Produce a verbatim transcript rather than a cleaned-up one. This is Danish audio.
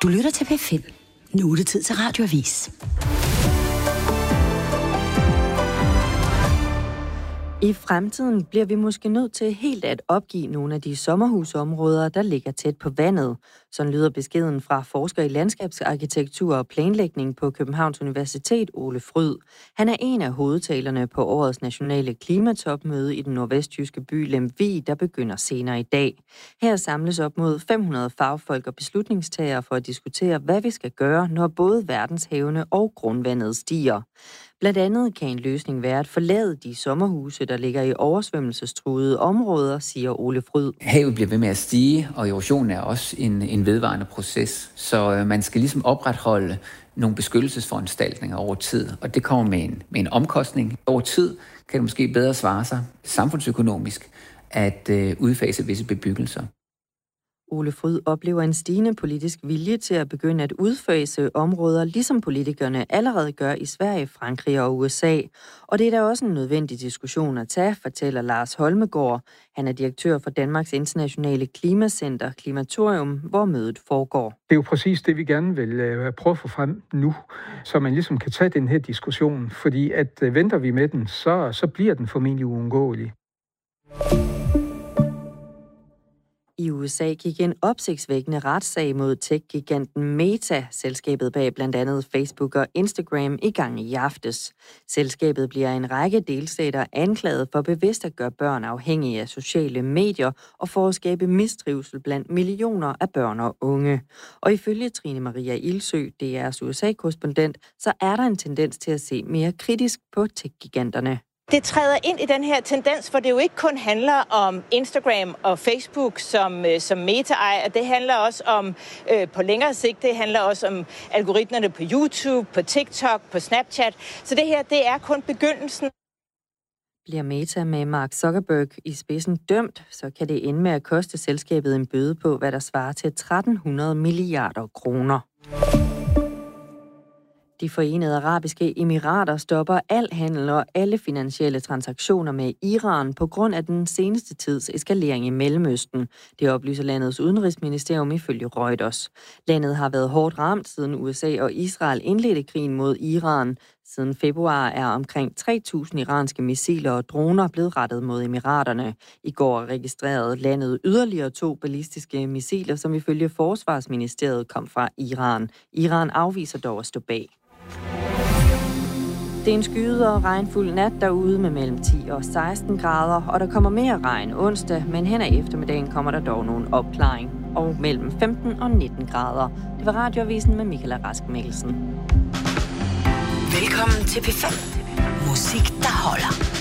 Du lytter til P fem. Nu er det tid til Radioavis. I fremtiden bliver vi måske nødt til helt at opgive nogle af de sommerhusområder, der ligger tæt på vandet. Sådan lyder beskeden fra forsker i landskabsarkitektur og planlægning på Københavns Universitet, Ole Fryd. Han er en af hovedtalerne på årets nationale klimatopmøde i den nordvestjyske by Lemvig, der begynder senere i dag. Her samles op mod fem hundrede fagfolk og beslutningstagere for at diskutere, hvad vi skal gøre, når både verdenshavene og grundvandet stiger. Blandt andet kan en løsning være at forlade de sommerhuse, der ligger i oversvømmelsestruede områder, siger Ole Fryd. Havet bliver ved med at stige, og erosion er også en, en vedvarende proces. Så øh, man skal ligesom opretholde nogle beskyttelsesforanstaltninger over tid, og det kommer med en, med en omkostning. Over tid kan det måske bedre svare sig samfundsøkonomisk at øh, udfase visse bebyggelser. Ole Fryd oplever en stigende politisk vilje til at begynde at udfase områder, ligesom politikerne allerede gør i Sverige, Frankrig og U S A. Og det er da også en nødvendig diskussion at tage, fortæller Lars Holmegård. Han er direktør for Danmarks Internationale Klimacenter, Klimatorium, hvor mødet foregår. Det er jo præcis det, vi gerne vil prøve at få frem nu, så man ligesom kan tage den her diskussion. Fordi at venter vi med den, så, så bliver den formentlig uundgåelig. I U S A gik en opsigtsvækkende retssag mod tech-giganten Meta, selskabet bag blandt andet Facebook og Instagram, i gang i aftes. Selskabet bliver en række delstater anklaget for bevidst at gøre børn afhængige af sociale medier og for at skabe mistrivsel blandt millioner af børn og unge. Og ifølge Trine Maria Ildsø, D R's U S A-korrespondent, så er der en tendens til at se mere kritisk på tech-giganterne. Det træder ind i den her tendens, for det jo ikke kun handler om Instagram og Facebook, som, som Meta ejer. Det handler også om, øh, på længere sigt, det handler også om algoritmerne på YouTube, på TikTok, på Snapchat. Så det her, det er kun begyndelsen. Bliver Meta med Mark Zuckerberg i spidsen dømt, så kan det ende med at koste selskabet en bøde på, hvad der svarer til tretten hundrede milliarder kroner. De Forenede Arabiske Emirater stopper al handel og alle finansielle transaktioner med Iran på grund af den seneste tids eskalering i Mellemøsten. Det oplyser landets udenrigsministerium ifølge Reuters. Landet har været hårdt ramt siden U S A og Israel indledte krigen mod Iran. Siden februar er omkring tre tusind iranske missiler og droner blevet rettet mod Emiraterne. I går registrerede landet yderligere to ballistiske missiler, som ifølge Forsvarsministeriet kom fra Iran. Iran afviser dog at stå bag. Det er en skyet og regnfuld nat derude med mellem ti og seksten grader, og der kommer mere regn onsdag, men hen ad eftermiddagen kommer der dog nogle opklaring, og mellem femten og nitten grader. Det var Radioavisen med Michaela Rask Mikkelsen. Velkommen til P fem. Musik, der holder.